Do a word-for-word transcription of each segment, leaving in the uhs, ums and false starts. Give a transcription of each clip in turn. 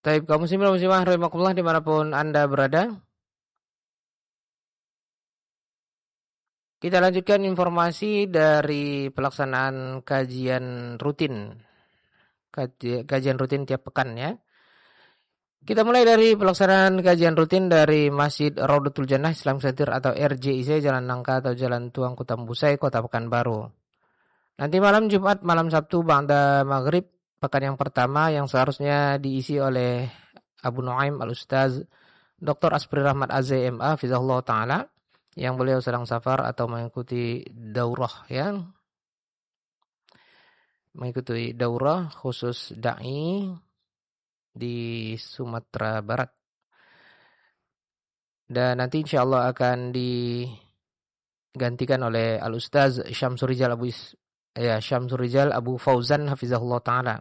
Taib kaum muslimin dan muslimah rahimakumullah dimanapun Anda berada. Kita lanjutkan informasi dari pelaksanaan kajian rutin. Kaji, kajian rutin tiap pekan ya. Kita mulai dari pelaksanaan kajian rutin dari Masjid Raudatul Jannah Islam Center atau R J I C Jalan Nangka atau Jalan Tuang Kutambusai, Kota Pekanbaru. Nanti malam Jumat, malam Sabtu, ba'da maghrib, pekan yang pertama yang seharusnya diisi oleh Abu Nuaim Al-Ustaz doktor Asbri Rahmat Azai M A Fizahullah Ta'ala, yang beliau sedang safar atau mengikuti daurah ya. Mengikuti daurah khusus da'i di Sumatera Barat. Dan nanti insyaallah akan digantikan oleh Al-Ustaz Syamsurijal Abu Is, ya Syamsurijal Abu Fauzan Hafizahullah Ta'ala.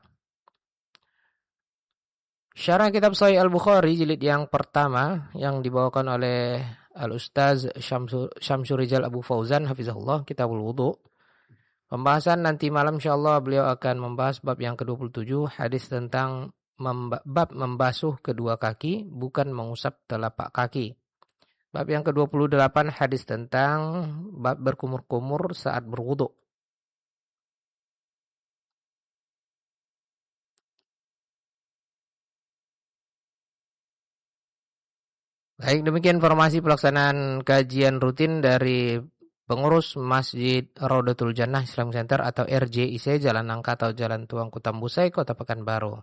Syarah kitab Sahih Al-Bukhari jilid yang pertama yang dibawakan oleh Al-Ustaz Syamsurijal Abu Fauzan Hafizahullah, Kitabul Wudu. Pembahasan nanti malam insyaallah beliau akan membahas bab yang ke dua puluh tujuh, hadis tentang memba- bab membasuh kedua kaki bukan mengusap telapak kaki. Bab yang ke dua puluh delapan hadis tentang bab berkumur-kumur saat berwudu. Baik, demikian informasi pelaksanaan kajian rutin dari pengurus Masjid Raudatul Jannah Islam Center atau R J I C Jalan Nangka atau Jalan Tuang Kutambusai, Kota Pekanbaru.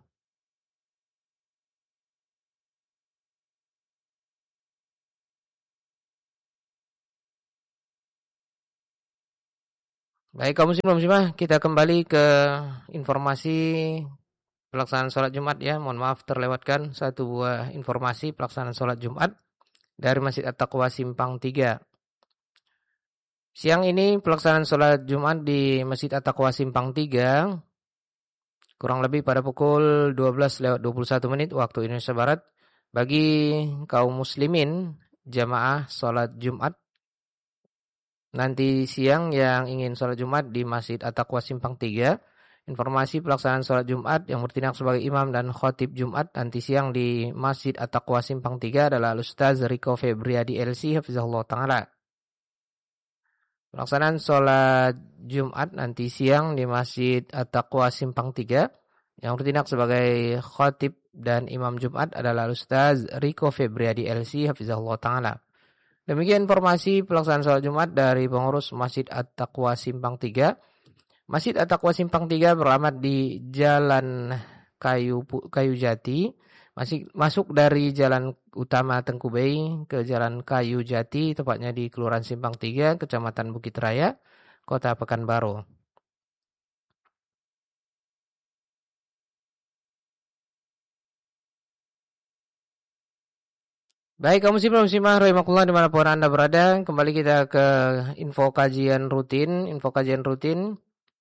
Baik, kaum muslim muslimah, kita kembali ke informasi pelaksanaan sholat Jumat ya. Mohon maaf terlewatkan satu buah informasi pelaksanaan sholat Jumat dari Masjid At-Taqwa Simpang tiga. Siang ini pelaksanaan sholat Jumat di Masjid At-Taqwa Simpang tiga kurang lebih pada pukul dua belas lewat dua puluh satu menit waktu Indonesia Barat bagi kaum muslimin jamaah sholat Jumat nanti siang yang ingin sholat Jumat di Masjid At-Taqwa Simpang tiga. Informasi pelaksanaan sholat Jumat yang bertindak sebagai imam dan khotib Jumat nanti siang di Masjid At-Taqwa Simpang tiga adalah Ustaz Riko Febriadi L C Hafizahullah Ta'ala. Pelaksanaan sholat Jumat nanti siang di Masjid At-Taqwa Simpang tiga yang bertindak sebagai khotib dan imam Jumat adalah Ustaz Riko Febriadi L C Hafizahullah Ta'ala. Demikian informasi pelaksanaan sholat Jumat dari pengurus Masjid At-Taqwa Simpang tiga. Masjid At-Taqwa Simpang tiga beralamat di Jalan Kayu Kayu Jati, masih masuk dari Jalan Utama Tengku Bay ke Jalan Kayu Jati, tepatnya di Kelurahan Simpang tiga, Kecamatan Bukit Raya, Kota Pekanbaru. Baik, kaum muslimin muslimah rahimakumullah dimanapun Anda berada, kembali kita ke info kajian rutin, info kajian rutin.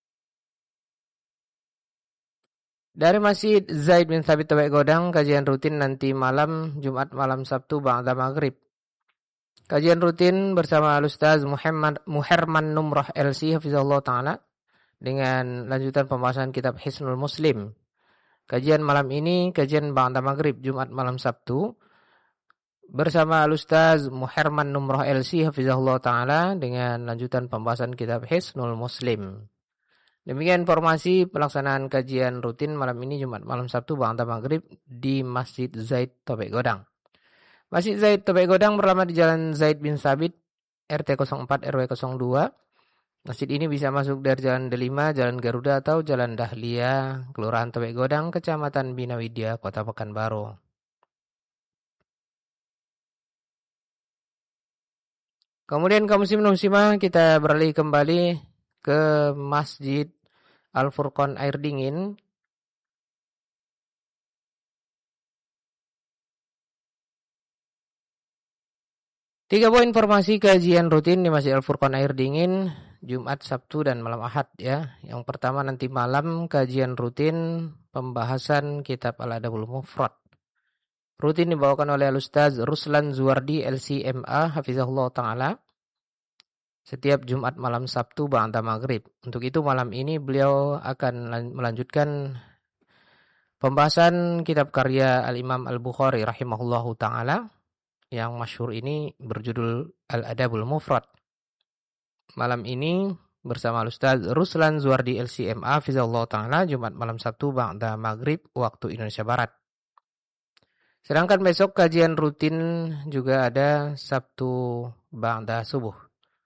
Dari Masjid Zaid bin Thabit Tobek Godang, kajian rutin nanti malam Jumat malam Sabtu ba'da maghrib. Kajian rutin bersama Al-Ustaz Muhammad Muherman Numroh L C Hafizahullah Ta'ala dengan lanjutan pembahasan kitab Hisnul Muslim. Kajian malam ini kajian ba'da maghrib Jumat malam Sabtu bersama Al-Ustaz Muherman Numroh L C Hafizahullah Ta'ala dengan lanjutan pembahasan kitab Hisnul Muslim. Demikian informasi pelaksanaan kajian rutin malam ini Jumat malam Sabtu ba'da maghrib di Masjid Zaid Tobek Godang. Masjid Zaid Tobek Godang beralamat di Jalan Zaid bin Sabit R T nol empat R W nol dua. Masjid ini bisa masuk dari Jalan Delima, Jalan Garuda atau Jalan Dahlia, Kelurahan Tobek Godang, Kecamatan Bina Widya, Kota Pekanbaru. Kemudian kaum muslimin muslimah, kita beralih kembali ke Masjid Al-Furqan Air Dingin. Tiga buah informasi kajian rutin di Masjid Al-Furqan Air Dingin Jumat, Sabtu, dan malam Ahad ya. Yang pertama nanti malam kajian rutin pembahasan kitab Al-Adabul Mufrad. Rutin dibawakan oleh Al-Ustaz Ruslan Zuwardi L C M A Hafizahullah Ta'ala setiap Jumat malam Sabtu ba'da maghrib. Untuk itu malam ini beliau akan melanjutkan Pembahasan kitab karya Al-Imam Al-Bukhari rahimahullahu ta'ala yang masyhur ini berjudul Al-Adabul Mufrad. Malam ini bersama Ustaz Ruslan Zuardi L C M A Fizallahu ta'ala, Jumat malam Sabtu ba'da maghrib waktu Indonesia Barat. Sedangkan besok kajian rutin juga ada Sabtu ba'da subuh.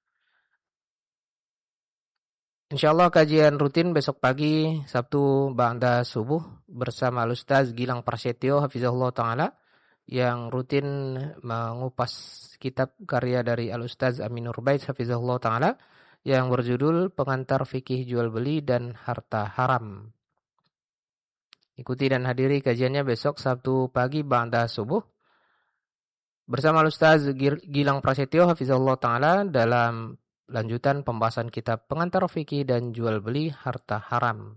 Insyaallah kajian rutin besok pagi Sabtu ba'da subuh bersama Ustaz Gilang Prasetyo hafizahullah taala yang rutin mengupas kitab karya dari Al-Ustaz Aminur Bait hafizahullah taala yang berjudul Pengantar Fikih Jual Beli dan Harta Haram. Ikuti dan hadiri kajiannya besok Sabtu pagi ba'da subuh bersama Ustaz Gilang Prasetyo hafizahullah taala dalam lanjutan pembahasan kitab Pengantar Fikih dan Jual Beli Harta Haram.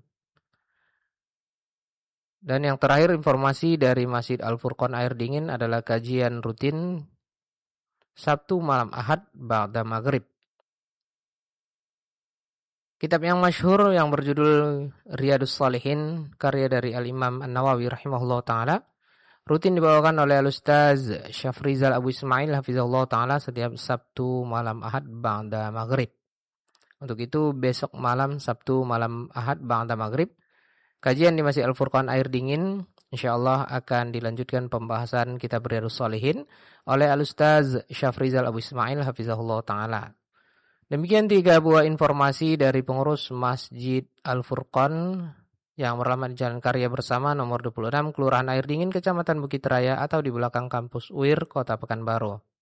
Dan yang terakhir informasi dari Masjid Al-Furqan Air Dingin adalah kajian rutin Sabtu malam Ahad ba'da maghrib. Kitab yang masyhur yang berjudul Riyadhus Shalihin karya dari Al-Imam An-Nawawi rahimahullah ta'ala rutin dibawakan oleh Al-Ustaz Syafrizal Abu Ismail hafizahullah ta'ala setiap Sabtu malam Ahad ba'da maghrib. Untuk itu besok malam Sabtu malam Ahad ba'da maghrib kajian di Masjid Al-Furqan Air Dingin insyaallah akan dilanjutkan pembahasan kitab Riyadhus Shalihin oleh Al-Ustaz Syafrizal Abu Ismail hafizahullah ta'ala. Demikian tiga buah informasi dari pengurus Masjid Al-Furqan yang beralamat di Jalan Karya Bersama nomor dua puluh enam Kelurahan Air Dingin Kecamatan Bukit Raya atau di belakang kampus U I R Kota Pekanbaru.